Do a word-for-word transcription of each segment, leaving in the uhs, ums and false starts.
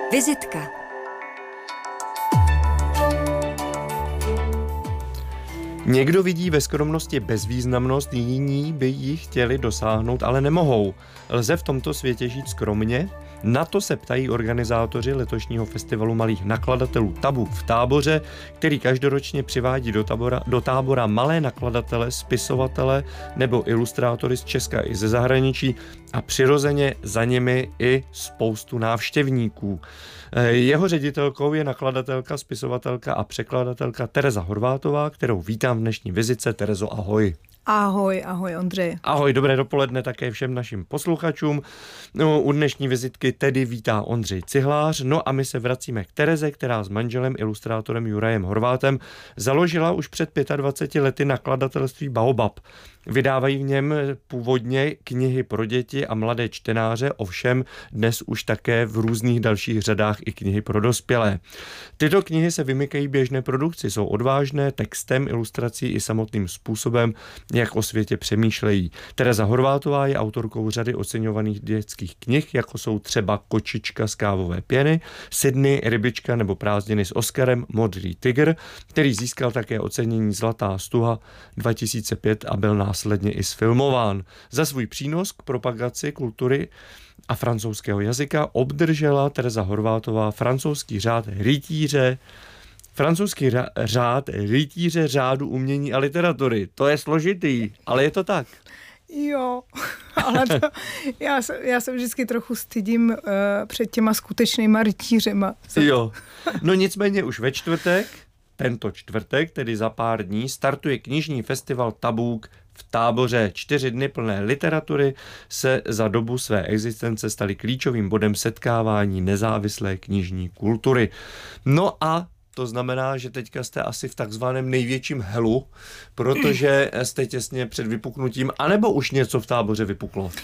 Vizitka. Někdo vidí ve skromnosti bezvýznamnost, jiní by ji chtěli dosáhnout, ale nemohou. Lze v tomto světě žít skromně? Na to se ptají organizátoři letošního festivalu malých nakladatelů Tabuk v Táboře, který každoročně přivádí do tábora, do tábora malé nakladatele, spisovatele nebo ilustrátory z Česka i ze zahraničí a přirozeně za nimi i spoustu návštěvníků. Jeho ředitelkou je nakladatelka, spisovatelka a překladatelka Tereza Horvátová, kterou vítám v dnešní vizitce. Terezo, ahoj. Ahoj, ahoj Ondřej. Ahoj, dobré dopoledne také všem našim posluchačům. No, u dnešní vizitky tedy vítá Ondřej Cihlář. No a my se vracíme k Tereze, která s manželem, ilustrátorem Jurajem Horvátem založila už před dvaceti pěti lety nakladatelství Baobab. Vydávají v něm původně knihy pro děti a mladé čtenáře, ovšem dnes už také v různých dalších řadách i knihy pro dospělé. Tyto knihy se vymykají běžné produkci, jsou odvážné textem, ilustrací i samotným způsobem, jak o světě přemýšlejí. Tereza Horvátová je autorkou řady oceňovaných dětských knih, jako jsou třeba Kočička z kávové pěny, Sydney, Rybička nebo Prázdniny s Oscarem, Modrý tygr, který získal také ocenění Zlatá stuha dva tisíce pět a byl následně i sfilmován. Za svůj přínos k propagaci kultury a francouzského jazyka obdržela Tereza Horvátová francouzský řád rytíře, francouzský řád rytíře řádu umění a literatury. To je složitý, ale je to tak. Jo, ale to, já, se, já se vždycky trochu stydím uh, před těma skutečnýma rytířema. Jo, no nicméně už ve čtvrtek, tento čtvrtek, tedy za pár dní, startuje knižní festival Tabuk v Táboře. Čtyři dny plné literatury se za dobu své existence staly klíčovým bodem setkávání nezávislé knižní kultury. No a to znamená, že teďka jste asi v takzvaném největším helu, protože jste těsně před vypuknutím, anebo už něco v Táboře vypuklo? Uh,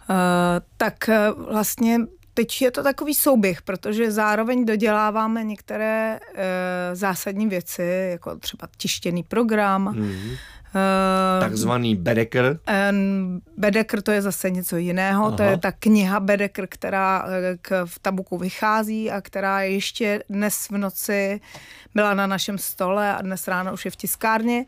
tak uh, vlastně teď je to takový souběh, protože zároveň doděláváme některé uh, zásadní věci, jako třeba tištěný program. Mm-hmm. Uh, Takzvaný Bedekr. Um, Bedekr to je zase něco jiného, Aha. To je ta kniha Bedekr, která k, v Tabuku vychází a která ještě dnes v noci byla na našem stole a dnes ráno už je v tiskárně.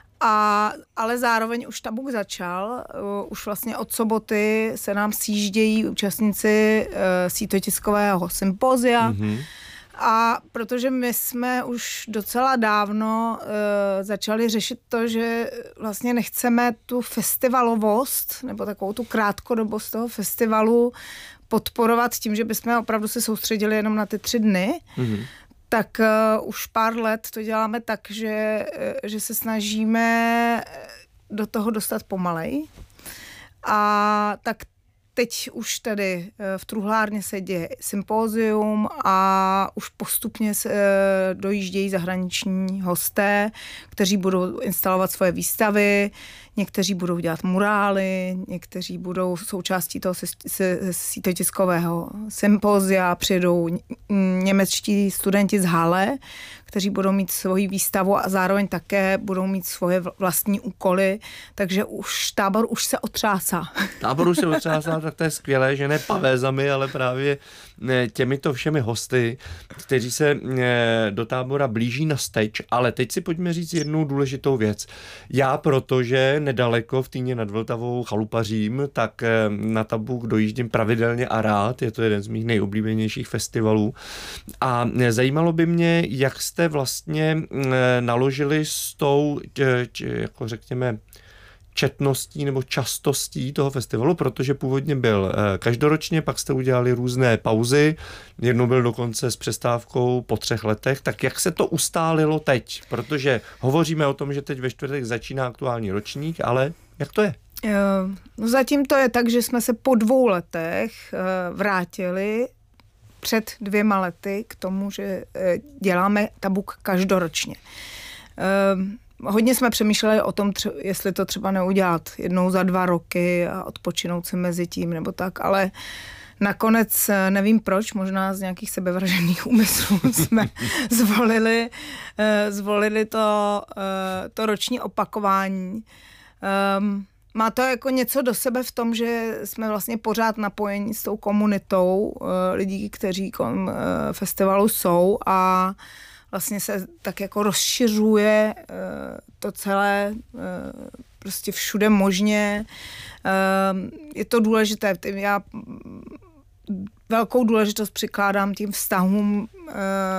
A, ale zároveň už Tabuk začal, uh, už vlastně od soboty se nám sjíždějí účastníci uh, sítotiskového sympózia. Mm-hmm. A protože my jsme už docela dávno uh, začali řešit to, že vlastně nechceme tu festivalovost nebo takovou tu krátkodobost toho festivalu podporovat tím, že bychom opravdu se soustředili jenom na ty tři dny, mm-hmm. tak uh, už pár let to děláme tak, že, uh, že se snažíme do toho dostat pomalej. A tak teď už tady v Truhlárně se děje sympózium a už postupně se dojíždějí zahraniční hosté, kteří budou instalovat svoje výstavy, někteří budou dělat murály, někteří budou součástí toho sítotiskového sympózia, přijedou němečtí studenti z Halle, kteří budou mít svoji výstavu a zároveň také budou mít svoje vlastní úkoly, takže už tábor už se otřásá. Tábor už se otřásá, tak to je skvělé, že ne pavézami, ale právě těmito všemi hosty, kteří se do tábora blíží na stage. Ale teď si pojďme říct jednu důležitou věc. Já, protože nedaleko v Týně nad Vltavou chalupařím, tak na Tabuk dojíždím pravidelně a rád, je to jeden z mých nejoblíbenějších festivalů. A zajímalo by mě, jak jste vlastně naložili s tou, jako řekněme, četností nebo častostí toho festivalu, protože původně byl každoročně, pak jste udělali různé pauzy, jednou byl dokonce s přestávkou po třech letech, tak jak se to ustálilo teď? Protože hovoříme o tom, že teď ve čtvrtek začíná aktuální ročník, ale jak to je? No zatím to je tak, že jsme se po dvou letech vrátili před dvěma lety k tomu, že děláme Tabuk každoročně. Hodně jsme přemýšleli o tom, tře- jestli to třeba neudělat jednou za dva roky a odpočinout se mezi tím nebo tak, ale nakonec nevím proč, možná z nějakých sebevražených úmyslů jsme zvolili, zvolili to, to roční opakování. má to jako něco do sebe v tom, že jsme vlastně pořád napojeni s tou komunitou uh, lidí, kteří kolem uh, festivalu jsou a vlastně se tak jako rozšiřuje uh, to celé uh, prostě všude možně. Uh, je to důležité. Já velkou důležitost přikládám tím vztahům uh,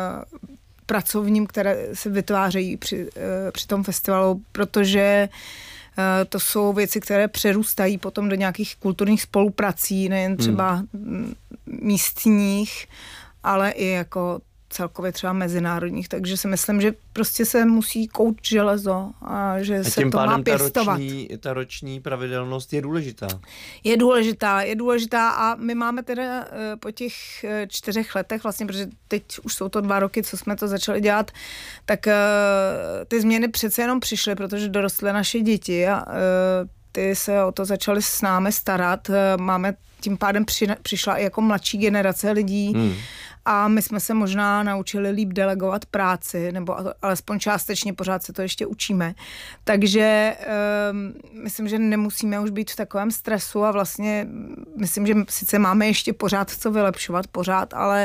pracovním, které se vytvářejí při, uh, při tom festivalu, protože uh, to jsou věci, které přerůstají potom do nějakých kulturních spoluprací, nejen třeba hmm. místních, ale i jako celkově třeba mezinárodních, takže si myslím, že prostě se musí koupt železo a že a se to má pěstovat. Ta roční, ta roční pravidelnost je důležitá. Je důležitá, je důležitá a my máme teda po těch čtyřech letech vlastně, protože teď už jsou to dva roky, co jsme to začali dělat, tak ty změny přece jenom přišly, protože dorostly naše děti a ty se o to začaly s námi starat. Máme tím pádem při, přišla i jako mladší generace lidí, hmm. a my jsme se možná naučili líp delegovat práci, nebo alespoň částečně, pořád se to ještě učíme. Takže um, myslím, že nemusíme už být v takovém stresu a vlastně myslím, že sice máme ještě pořád co vylepšovat, pořád, ale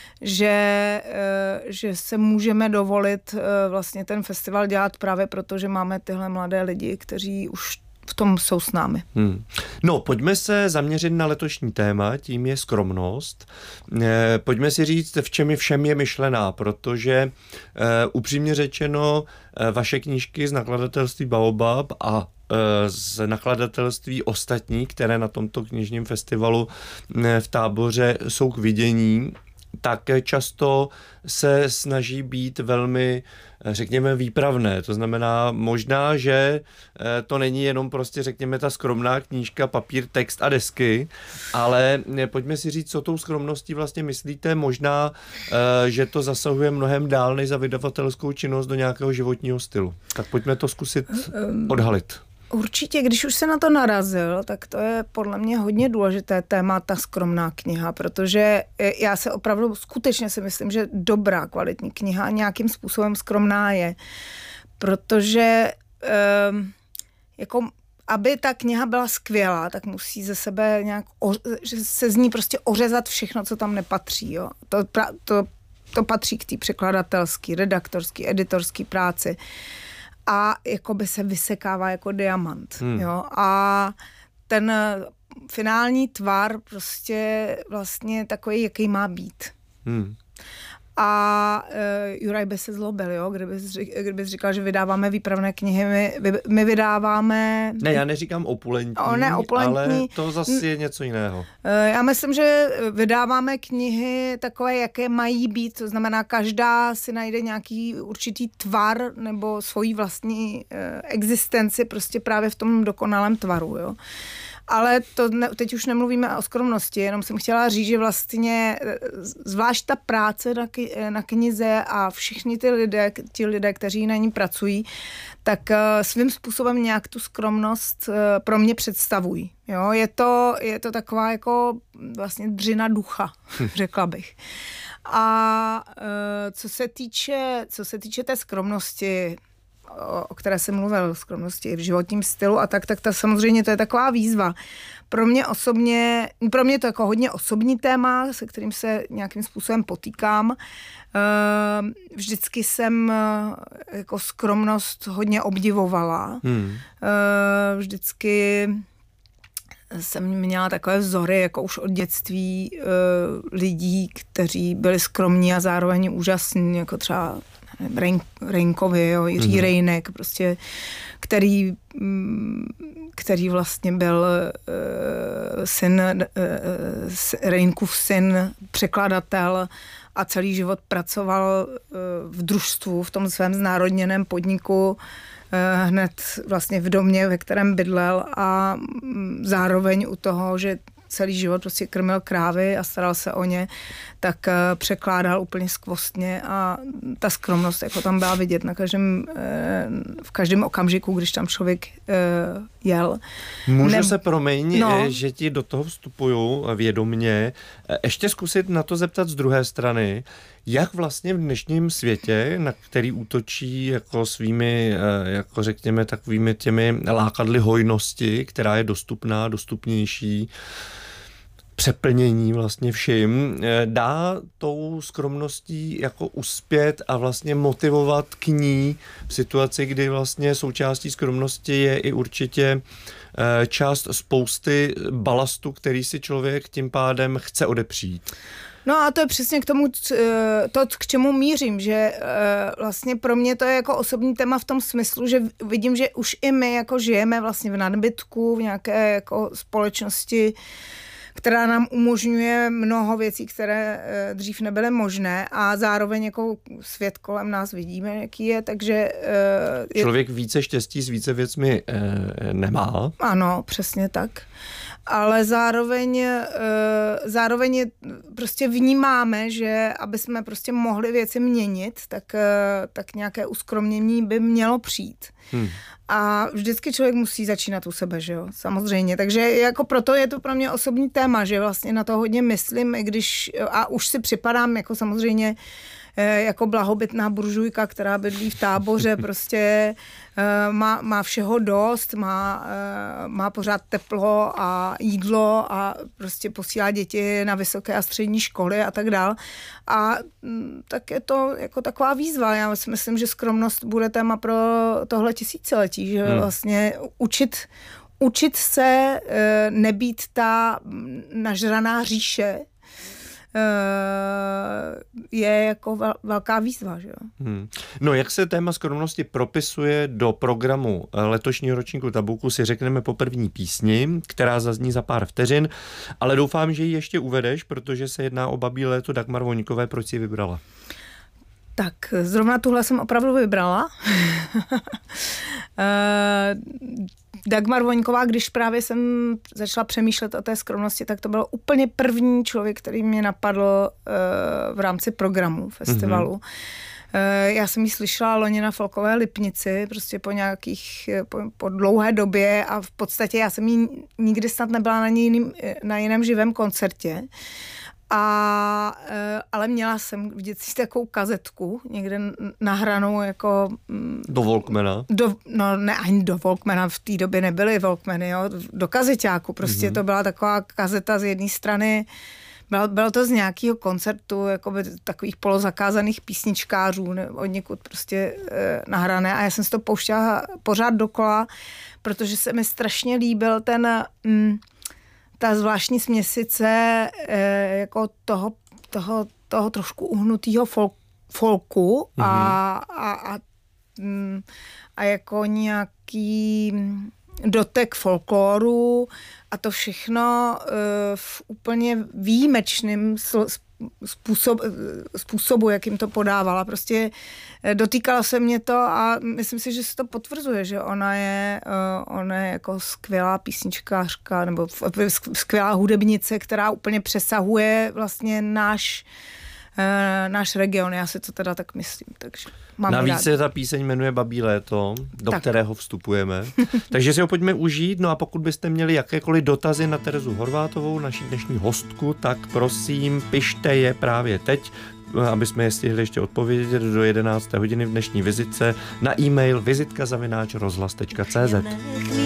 že, uh, že se můžeme dovolit uh, vlastně ten festival dělat právě proto, že máme tyhle mladé lidi, kteří už v tom jsou s námi. Hmm. No, pojďme se zaměřit na letošní téma, tím je skromnost. E, pojďme si říct, v čem je všem je myšlená, protože e, upřímně řečeno, e, vaše knížky z nakladatelství Baobab a e, z nakladatelství ostatní, které na tomto knižním festivalu e, v Táboře jsou k vidění, tak často se snaží být velmi, řekněme, výpravné. To znamená možná, že to není jenom prostě, řekněme, ta skromná knížka, papír, text a desky, ale pojďme si říct, co tou skromností vlastně myslíte. Možná, že to zasahuje mnohem dál než za vydavatelskou činnost do nějakého životního stylu. Tak pojďme to zkusit odhalit. Určitě, když už se na to narazil, tak to je podle mě hodně důležité téma, ta skromná kniha, protože já se opravdu skutečně si myslím, že dobrá, kvalitní kniha nějakým způsobem skromná je, protože um, jako aby ta kniha byla skvělá, tak musí ze sebe nějak, že se z ní prostě ořezat všechno, co tam nepatří. Jo. To, to, to patří k té překladatelské, redaktorské, editorské práci. A jakoby se vysekává jako diamant. Hmm. Jo? A ten finální tvar prostě vlastně takový, jaký má být. Hmm. A uh, Juraj by se zlobil, jo? Kdybys, kdybys říkal, že vydáváme výpravné knihy, my, my vydáváme... Ne, já neříkám opulentní, o, ne, opulentní, ale to zase je něco jiného. Uh, já myslím, že vydáváme knihy takové, jaké mají být, to znamená, každá si najde nějaký určitý tvar nebo svoji vlastní uh, existenci prostě právě v tom dokonalém tvaru, jo. Ale to ne, teď už nemluvíme o skromnosti, jenom jsem chtěla říct, že vlastně zvlášť ta práce na, na knize a všichni ty lidé, ti lidé, kteří na ní pracují, tak uh, svým způsobem nějak tu skromnost uh, pro mě představují. Jo? Je to, je to taková jako vlastně dřina ducha, řekla bych. A uh, co se týče, co se týče té skromnosti, o které jsem mluvil, skromnosti i v životním stylu a tak, tak ta samozřejmě to je taková výzva. Pro mě osobně, pro mě to je jako hodně osobní téma, se kterým se nějakým způsobem potýkám. Vždycky jsem jako skromnost hodně obdivovala. Hmm. Vždycky jsem měla takové vzory, jako už od dětství lidí, kteří byli skromní a zároveň úžasní, jako třeba Rejnkovi, jo, Jiří mm-hmm. Rejnek, prostě, který, který vlastně byl uh, syn, uh, Rejnkův syn, překladatel a celý život pracoval uh, v družstvu, v tom svém znárodněném podniku, uh, hned vlastně v domě, ve kterém bydlel a um, zároveň u toho, že celý život prostě krmil krávy a staral se o ně, tak překládal úplně skvostně a ta skromnost jako tam byla vidět na každém, v každém okamžiku, když tam člověk jel. Můžu ne... se, promiň, no. že ti do toho vstupuju vědomně. Ještě zkusit na to zeptat z druhé strany, jak vlastně v dnešním světě, na který útočí jako svými, jako řekněme, takovými těmi lákadly hojnosti, která je dostupná, dostupnější, přeplnění vlastně vším, dá tou skromností jako uspět a vlastně motivovat k ní v situaci, kdy vlastně součástí skromnosti je i určitě část spousty balastu, který si člověk tím pádem chce odepřít. No a to je přesně k tomu, to, k čemu mířím, že vlastně pro mě to je jako osobní téma v tom smyslu, že vidím, že už i my jako žijeme vlastně v nadbytku, v nějaké jako společnosti, která nám umožňuje mnoho věcí, které dřív nebyly možné a zároveň jako svět kolem nás vidíme, jaký je, takže... Je... Člověk více štěstí s více věcmi e, nemá. Ano, přesně tak. Ale zároveň, e, zároveň je, prostě vnímáme, že aby jsme prostě mohli věci měnit, tak, e, tak nějaké uskromnění by mělo přijít. Hmm. A vždycky člověk musí začínat u sebe, že jo, samozřejmě. Takže jako proto je to pro mě osobní téma, že vlastně na to hodně myslím, i když, a už si připadám jako samozřejmě jako blahobytná buržujka, která bydlí v Táboře, prostě má, má všeho dost, má, má pořád teplo a jídlo a prostě posílá děti na vysoké a střední školy a tak dál. A tak je to jako taková výzva. Já si myslím, že skromnost bude téma pro tohle tisíciletí, že hmm. vlastně učit učit se nebýt ta nažraná říše, je jako velká výzva. Že? Hmm. No, jak se téma skromnosti propisuje do programu letošního ročníku Tabouku, si řekneme po první písni, která zazní za pár vteřin, ale doufám, že ji ještě uvedeš, protože se jedná o Babí léto Dagmar Voňkové. Proč jsi vybrala? Tak, zrovna tuhle jsem opravdu vybrala. Dagmar Voňková, když právě jsem začala přemýšlet o té skromnosti, tak to byl úplně první člověk, který mě napadl uh, v rámci programu festivalu. Mm-hmm. Uh, já jsem ji slyšela loni na Folkové Lipnici, prostě po nějakých, po, po dlouhé době a v podstatě já jsem ji nikdy snad nebyla na, jiným, na jiném živém koncertě. A, ale měla jsem v dětství takovou kazetku, někde nahranou jako... Do Walkmana? Do, no ne, ani do Walkmana, v té době nebyly Walkmany, jo, do kazeťáku, prostě mm-hmm. to byla taková kazeta z jedné strany, bylo, bylo to z nějakého koncertu, jakoby takových polozakázaných písničkářů, ne, od někud prostě eh, nahrané a já jsem si to pouštěla pořád dokola, protože se mi strašně líbil ten... Mm, ta zvláštní směsice e, jako toho, toho, toho trošku uhnutého folk, folku mm-hmm. a, a, a, a jako nějaký dotek folkloru a to všechno e, v úplně výjimečným způsob, způsobu, jak jim to podávala. Prostě dotýkala se mě to a myslím si, že se to potvrzuje, že ona je, ona je jako skvělá písničkářka nebo skvělá hudebnice, která úplně přesahuje vlastně náš náš region, já si to teda tak myslím. Takže navíc se ta píseň jmenuje Babí léto, do tak. kterého vstupujeme. Takže si ho pojďme užít, no a pokud byste měli jakékoliv dotazy na Terezu Horvátovou, naši dnešní hostku, tak prosím, pište je právě teď, aby jsme je stihli ještě odpovědět do jedenácté hodiny v dnešní vizitce na e-mail vizitka zavináč rozhlas tečka cé zet.